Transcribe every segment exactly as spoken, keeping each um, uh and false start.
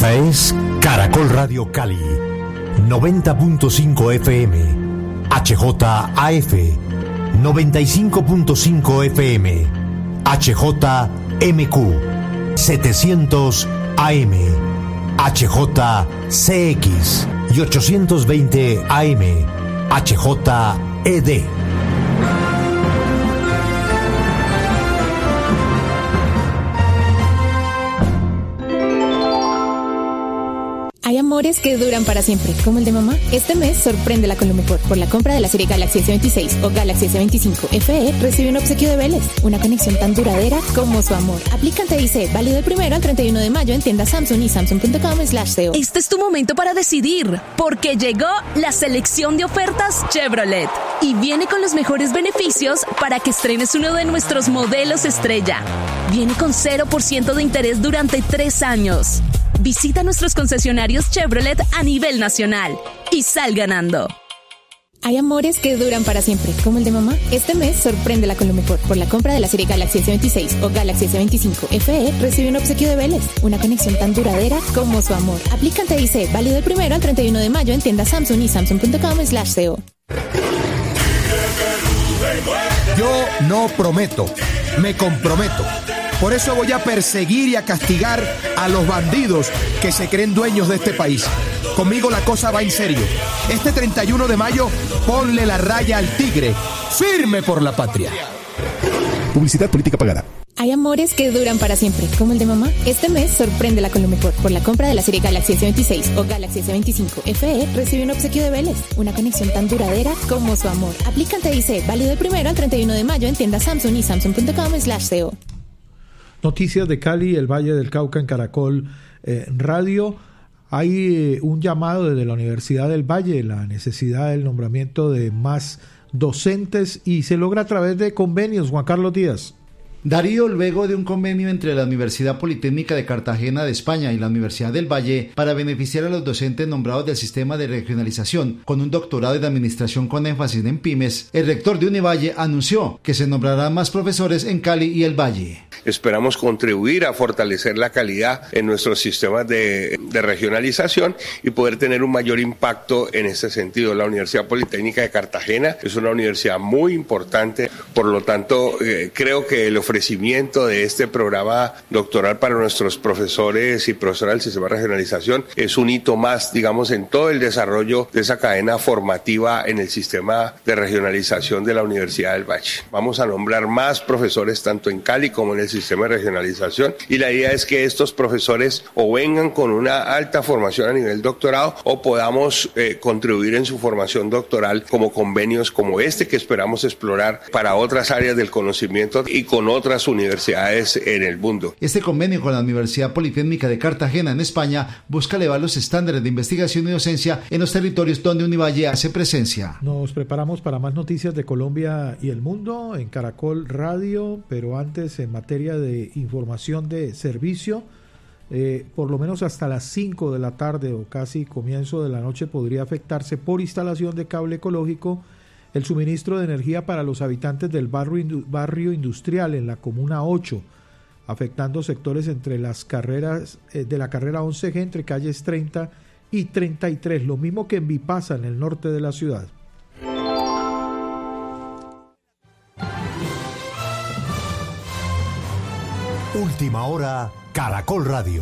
Esta es Caracol Radio Cali, noventa punto cinco F M, H J A F, noventa y cinco punto cinco F M, H J M Q, setecientos A M, H J C X y ochocientos veinte A M, H J E D. Hay amores que duran para siempre, como el de mamá. Este mes, sorpréndela con lo mejor. Por la compra de la serie Galaxy S veintiséis o Galaxy S veinticinco F E, recibe un obsequio de Vélez. Una conexión tan duradera como su amor. Aplica T I C, válido del primero al treinta y uno de mayo en tiendas Samsung y samsung punto com slash co. Este es tu momento para decidir, porque llegó la selección de ofertas Chevrolet. Y viene con los mejores beneficios para que estrenes uno de nuestros modelos estrella. Viene con cero por ciento de interés durante tres años. Visita nuestros concesionarios Chevrolet a nivel nacional y sal ganando. Hay amores que duran para siempre, como el de mamá. Este mes, sorpréndela con lo mejor. Por la compra de la serie Galaxy S veintiséis o Galaxy S veinticinco F E, recibe un obsequio de Vélez. Una conexión tan duradera como su amor. Aplica T I C, válido del primero al treinta y uno de mayo en tiendas Samsung y samsung punto com slash co. Yo no prometo, me comprometo. Por eso voy a perseguir y a castigar a los bandidos que se creen dueños de este país. Conmigo la cosa va en serio. Este treinta y uno de mayo, ponle la raya al tigre. Firme por la patria. Publicidad política pagada. Hay amores que duran para siempre, como el de mamá. Este mes, sorpréndela con lo mejor. Por la compra de la serie Galaxy S veintiséis o Galaxy S veinticinco F E, recibe un obsequio de Vélez. Una conexión tan duradera como su amor. Aplica T I C, válido del primero al treinta y uno de mayo en tiendas Samsung y samsung punto com slash co. Noticias de Cali, el Valle del Cauca en Caracol eh, Radio. Hay eh, un llamado desde la Universidad del Valle, la necesidad del nombramiento de más docentes y se logra a través de convenios. Juan Carlos Díaz. Darío, luego de un convenio entre la Universidad Politécnica de Cartagena de España y la Universidad del Valle para beneficiar a los docentes nombrados del sistema de regionalización con un doctorado en administración con énfasis en pymes, el rector de Univalle anunció que se nombrarán más profesores en Cali y el Valle. Esperamos contribuir a fortalecer la calidad en nuestros sistemas de, de regionalización y poder tener un mayor impacto en este sentido. La Universidad Politécnica de Cartagena es una universidad muy importante, por lo tanto eh, creo que el ofrecimiento de este programa doctoral para nuestros profesores y profesoras del sistema de regionalización es un hito más, digamos, en todo el desarrollo de esa cadena formativa en el sistema de regionalización de la Universidad del Valle. Vamos a nombrar más profesores tanto en Cali como en el sistema de regionalización y la idea es que estos profesores o vengan con una alta formación a nivel doctorado o podamos eh, contribuir en su formación doctoral como convenios como este que esperamos explorar para otras áreas del conocimiento y con otras universidades en el mundo. Este convenio con la Universidad Politécnica de Cartagena en España busca elevar los estándares de investigación y docencia en los territorios donde Univalle hace presencia. Nos preparamos para más noticias de Colombia y el mundo en Caracol Radio, pero antes en materia de información de servicio, eh, por lo menos hasta las cinco de la tarde o casi comienzo de la noche podría afectarse por instalación de cable ecológico el suministro de energía para los habitantes del barrio, barrio industrial en la Comuna ocho, afectando sectores entre las carreras eh, de la carrera once G entre calles treinta y treinta y tres, lo mismo que en Vipasa, en el norte de la ciudad. Última hora, Caracol Radio.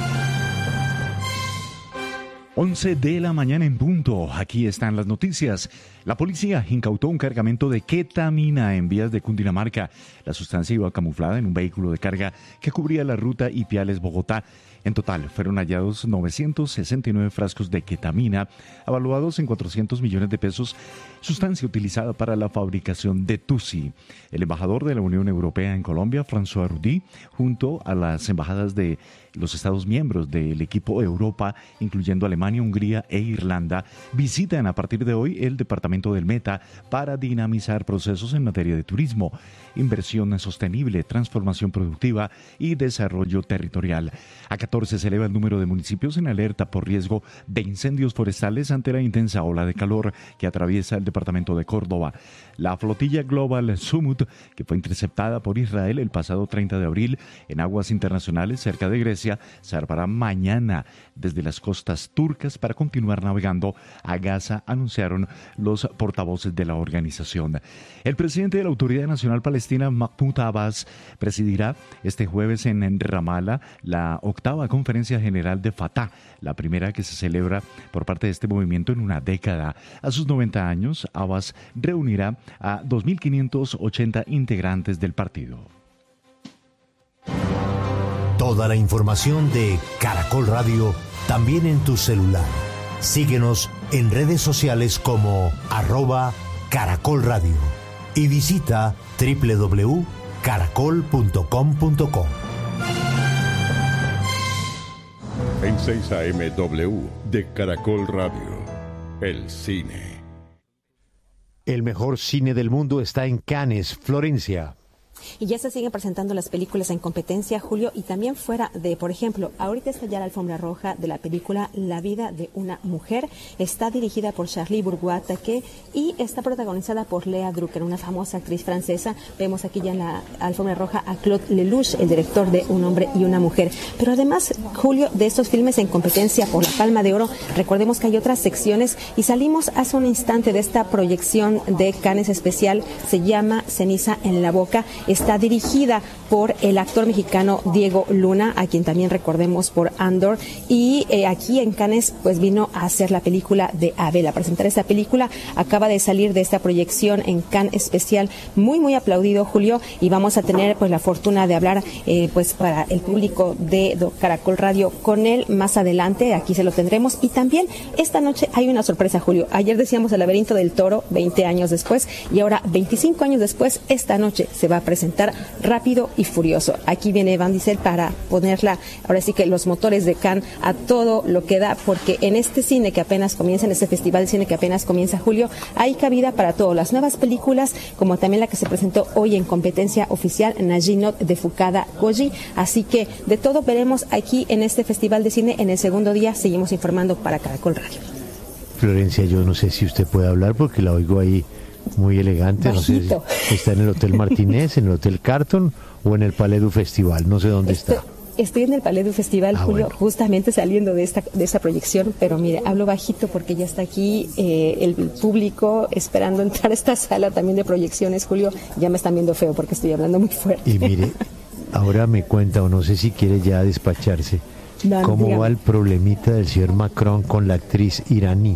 once de la mañana en punto. Aquí están las noticias. La policía incautó un cargamento de ketamina en vías de Cundinamarca. La sustancia iba camuflada en un vehículo de carga que cubría la ruta Ipiales-Bogotá. En total, fueron hallados novecientos sesenta y nueve frascos de ketamina, evaluados en cuatrocientos millones de pesos, sustancia utilizada para la fabricación de Tusi. El embajador de la Unión Europea en Colombia, François Rudy, junto a las embajadas de los Estados miembros del equipo Europa, incluyendo Alemania, Hungría e Irlanda, visitan a partir de hoy el departamento del Meta para dinamizar procesos en materia de turismo, inversión sostenible, transformación productiva y desarrollo territorial. A catorce se eleva el número de municipios en alerta por riesgo de incendios forestales ante la intensa ola de calor que atraviesa el departamento de Córdoba. La flotilla Global Sumut, que fue interceptada por Israel el pasado treinta de abril en aguas internacionales cerca de Grecia, Grecia zarpará mañana desde las costas turcas para continuar navegando a Gaza, anunciaron los portavoces de la organización. El presidente de la Autoridad Nacional Palestina, Mahmoud Abbas, presidirá este jueves en Ramallah la octava conferencia general de Fatah, la primera que se celebra por parte de este movimiento en una década. A sus noventa años, Abbas reunirá a dos mil quinientos ochenta integrantes del partido. Toda la información de Caracol Radio también en tu celular. Síguenos en redes sociales como arroba Caracol Radio y visita doble u doble u doble u punto caracol punto com punto co. En seis A M W de Caracol Radio, el cine. El mejor cine del mundo está en Cannes, Florencia. Y ya se siguen presentando las películas en competencia, Julio, y también fuera de, por ejemplo, ahorita está ya la alfombra roja de la película La vida de una mujer. Está dirigida por Charlie Bourgois-Taquet y está protagonizada por Lea Drucker, una famosa actriz francesa. Vemos aquí ya en la alfombra roja a Claude Lelouch, el director de Un hombre y una mujer. Pero además, Julio, de estos filmes en competencia por la Palma de Oro, recordemos que hay otras secciones y salimos hace un instante de esta proyección de Cannes especial. Se llama Ceniza en la boca. Está dirigida por el actor mexicano Diego Luna, a quien también recordemos por Andor, y eh, aquí en Cannes pues vino a hacer la película de Abel, a presentar esta película. Acaba de salir de esta proyección en Cannes especial, muy muy aplaudido, Julio, y vamos a tener pues la fortuna de hablar eh, pues para el público de Caracol Radio con él más adelante. Aquí se lo tendremos, y también esta noche hay una sorpresa, Julio. Ayer decíamos El laberinto del toro, veinte años después, y ahora veinticinco años después, esta noche se va a presentar Rápido y Furioso. Aquí viene Van Diesel para ponerla, ahora sí que los motores de Cannes a todo lo que da, porque en este cine que apenas comienza, en este festival de cine que apenas comienza, Julio, hay cabida para todo, las nuevas películas, como también la que se presentó hoy en competencia oficial, Najinot de Fukada Koji. Así que de todo veremos aquí en este festival de cine. En el segundo día seguimos informando para Caracol Radio. Florencia, yo no sé si usted puede hablar porque la oigo ahí muy elegante. Bajito. No sé si está en el Hotel Martínez, en el Hotel Carton o en el Palais du Festival, no sé dónde Estoy, está. Estoy en el Palais du Festival, ah, Julio, bueno. justamente saliendo de esta de esta proyección, pero mire, hablo bajito porque ya está aquí eh, el público esperando entrar a esta sala también de proyecciones, Julio. Ya me están viendo feo porque estoy hablando muy fuerte. Y mire, ahora me cuenta, o no sé si quiere ya despacharse, no, cómo dígame. va el problemita del señor Macron con la actriz iraní.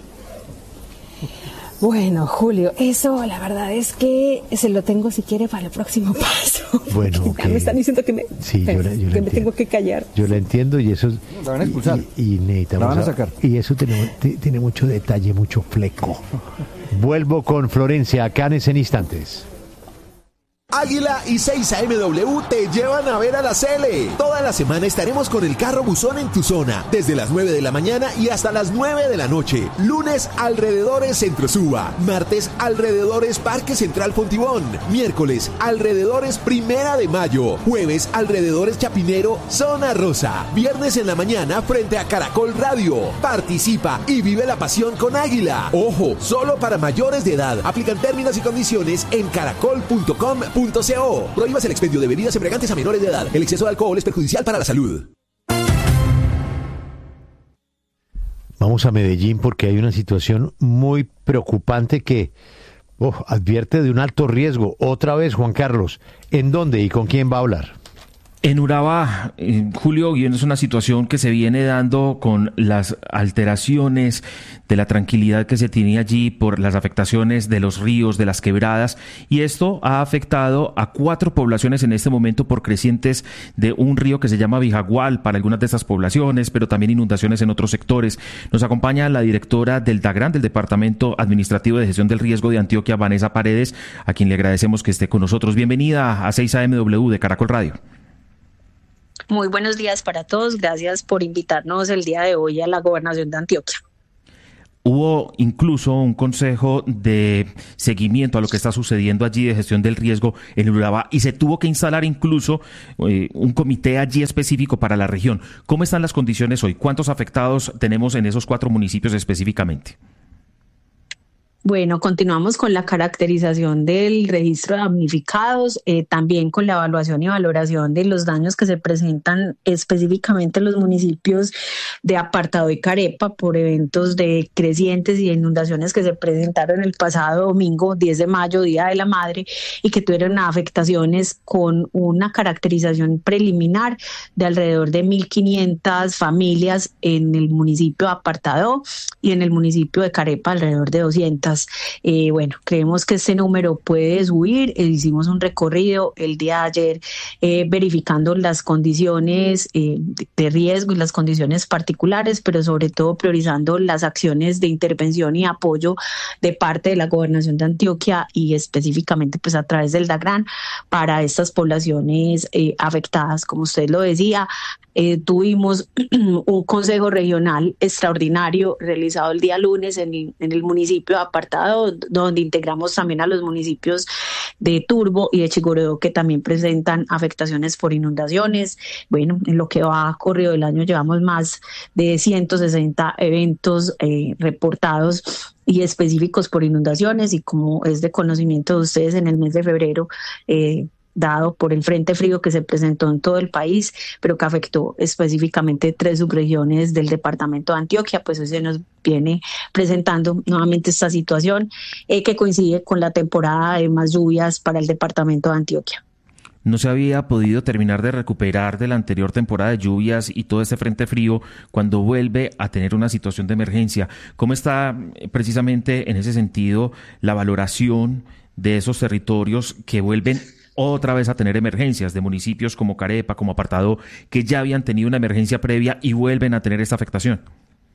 Bueno, Julio, eso la verdad es que se lo tengo si quiere para el próximo paso. Bueno, okay. Me están diciendo que me, sí, yo la, yo que me tengo que callar. Yo la entiendo y eso... La van a expulsar. Y, y necesitamos... La van a sacar. Y eso tiene, tiene mucho detalle, mucho fleco. Vuelvo con Florencia, Cannes en instantes. Águila y seis A M W te llevan a ver a la Cele. Toda la semana estaremos con el carro buzón en tu zona, desde las nueve de la mañana y hasta las nueve de la noche. Lunes, alrededores Centro Suba. Martes, alrededores Parque Central Fontibón. Miércoles, alrededores Primera de Mayo. Jueves, alrededores Chapinero, Zona Rosa. Viernes en la mañana, frente a Caracol Radio. Participa y vive la pasión con Águila. Ojo, solo para mayores de edad. Aplican términos y condiciones en caracol punto com punto co. Prohíbas el expendio de bebidas embriagantes a menores de edad. El exceso de alcohol es perjudicial para la salud. Vamos a Medellín porque hay una situación muy preocupante que oh, advierte de un alto riesgo. Otra vez, Juan Carlos, ¿en dónde y con quién va a hablar? En Urabá, eh, Julio, y es una situación que se viene dando con las alteraciones de la tranquilidad que se tenía allí por las afectaciones de los ríos, de las quebradas, y esto ha afectado a cuatro poblaciones en este momento por crecientes de un río que se llama Vijagual para algunas de estas poblaciones, pero también inundaciones en otros sectores. Nos acompaña la directora del DAGRAN, del Departamento Administrativo de Gestión del Riesgo de Antioquia, Vanessa Paredes, a quien le agradecemos que esté con nosotros. Bienvenida a seis A M W de Caracol Radio. Muy buenos días para todos. Gracias por invitarnos el día de hoy a la Gobernación de Antioquia. Hubo incluso un consejo de seguimiento a lo que está sucediendo allí de gestión del riesgo en Urabá y se tuvo que instalar incluso eh, un comité allí específico para la región. ¿Cómo están las condiciones hoy? ¿Cuántos afectados tenemos en esos cuatro municipios específicamente? Bueno, continuamos con la caracterización del registro de damnificados, eh, también con la evaluación y valoración de los daños que se presentan específicamente en los municipios de Apartadó y Carepa por eventos de crecientes y inundaciones que se presentaron el pasado domingo diez de mayo, Día de la Madre, y que tuvieron afectaciones con una caracterización preliminar de alrededor de mil quinientas familias en el municipio de Apartadó y en el municipio de Carepa alrededor de doscientas. Eh, bueno, creemos que este número puede subir. Eh, hicimos un recorrido el día de ayer eh, verificando las condiciones eh, de, de riesgo y las condiciones particulares, pero sobre todo priorizando las acciones de intervención y apoyo de parte de la Gobernación de Antioquia y específicamente pues a través del DAGRAN para estas poblaciones eh, afectadas. Como usted lo decía, Eh, tuvimos un consejo regional extraordinario realizado el día lunes en el, en el municipio de Apartado, donde integramos también a los municipios de Turbo y de Chigorodó, que también presentan afectaciones por inundaciones. Bueno, en lo que va corrido del año llevamos más de ciento sesenta eventos eh, reportados y específicos por inundaciones, y como es de conocimiento de ustedes, en el mes de febrero eh, dado por el frente frío que se presentó en todo el país, pero que afectó específicamente tres subregiones del departamento de Antioquia, pues hoy se nos viene presentando nuevamente esta situación eh, que coincide con la temporada de más lluvias para el departamento de Antioquia. No se había podido terminar de recuperar de la anterior temporada de lluvias y todo este frente frío cuando vuelve a tener una situación de emergencia. ¿Cómo está precisamente en ese sentido la valoración de esos territorios que vuelven otra vez a tener emergencias, de municipios como Carepa, como Apartadó, que ya habían tenido una emergencia previa y vuelven a tener esta afectación?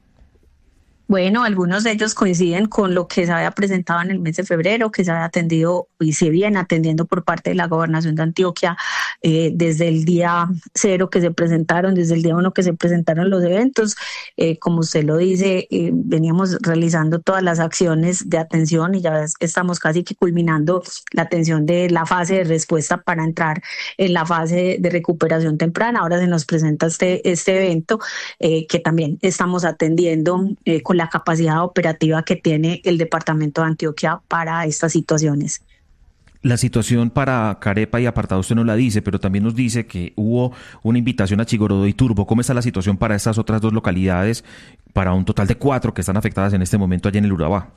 Bueno, algunos de ellos coinciden con lo que se había presentado en el mes de febrero, que se había atendido y se viene atendiendo por parte de la Gobernación de Antioquia eh, desde el día cero que se presentaron, desde el día uno que se presentaron los eventos. Eh, como usted lo dice, eh, veníamos realizando todas las acciones de atención y ya estamos casi que culminando la atención de la fase de respuesta para entrar en la fase de recuperación temprana. Ahora se nos presenta este, este evento eh, que también estamos atendiendo eh, con la capacidad operativa que tiene el departamento de Antioquia para estas situaciones. La situación para Carepa y Apartado usted no la dice, pero también nos dice que hubo una invitación a Chigorodó y Turbo. ¿Cómo está la situación para estas otras dos localidades, para un total de cuatro que están afectadas en este momento allá en el Urabá?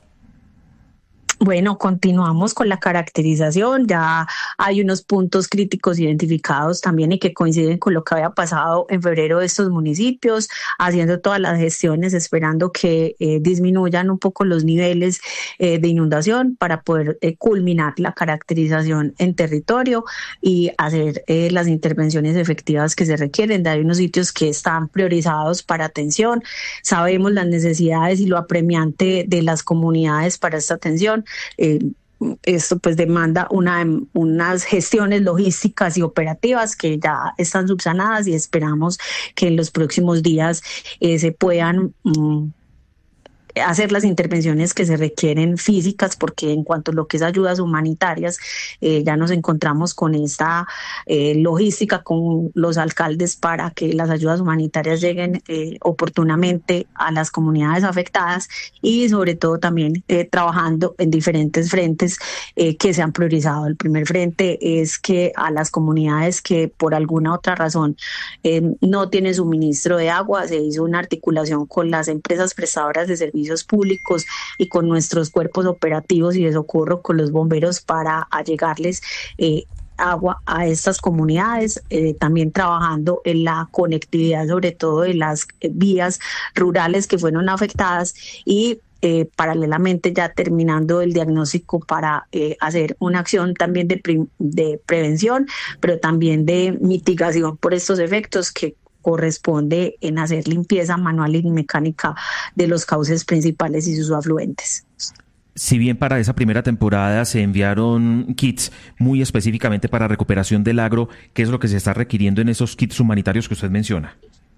Bueno, continuamos con la caracterización, ya hay unos puntos críticos identificados también y que coinciden con lo que había pasado en febrero de estos municipios, haciendo todas las gestiones, esperando que eh, disminuyan un poco los niveles eh, de inundación para poder eh, culminar la caracterización en territorio y hacer eh, las intervenciones efectivas que se requieren. Hay unos sitios que están priorizados para atención, sabemos las necesidades y lo apremiante de las comunidades para esta atención. Eh, esto pues demanda una, unas gestiones logísticas y operativas que ya están subsanadas y esperamos que en los próximos días eh, se puedan um, hacer las intervenciones que se requieren físicas, porque en cuanto a lo que es ayudas humanitarias, eh, ya nos encontramos con esta eh, logística con los alcaldes para que las ayudas humanitarias lleguen eh, oportunamente a las comunidades afectadas y sobre todo también eh, trabajando en diferentes frentes eh, que se han priorizado. El primer frente es que a las comunidades que por alguna otra razón eh, no tienen suministro de agua, se hizo una articulación con las empresas prestadoras de servicios públicos y con nuestros cuerpos operativos y de socorro con los bomberos para allegarles eh, agua a estas comunidades, eh, también trabajando en la conectividad sobre todo de las eh, vías rurales que fueron afectadas y Eh, paralelamente ya terminando el diagnóstico para eh, hacer una acción también de, pre- de prevención, pero también de mitigación por estos efectos que corresponde en hacer limpieza manual y mecánica de los cauces principales y sus afluentes. Si bien para esa primera temporada se enviaron kits muy específicamente para recuperación del agro, ¿qué es lo que se está requiriendo en esos kits humanitarios que usted menciona?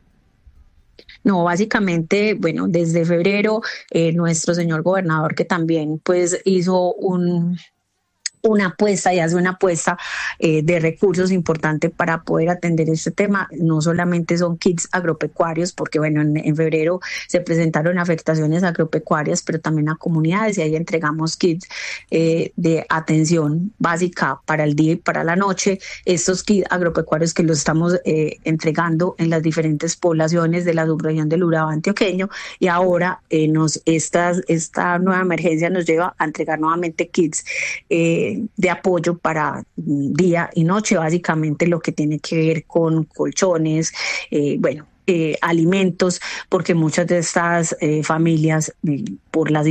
No, básicamente, bueno, desde febrero, eh, nuestro señor gobernador, que también pues hizo un una apuesta y hace una apuesta eh, de recursos importante para poder atender este tema. No solamente son kits agropecuarios, porque bueno, en, en febrero se presentaron afectaciones agropecuarias, pero también a comunidades, y ahí entregamos kits eh, de atención básica para el día y para la noche. Estos kits agropecuarios que los estamos eh, entregando en las diferentes poblaciones de la subregión del Urabá antioqueño, y ahora eh, nos esta, esta nueva emergencia nos lleva a entregar nuevamente kits eh, de apoyo para día y noche, básicamente lo que tiene que ver con colchones, eh, bueno, eh, alimentos, porque muchas de estas eh, familias, eh, por las